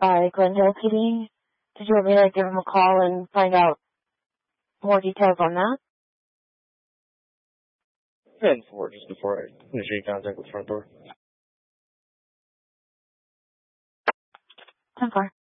by Glendale PD. Did you want me to give him a call and find out more details on that? 10-4, just before I initiate contact with front door. 10-4.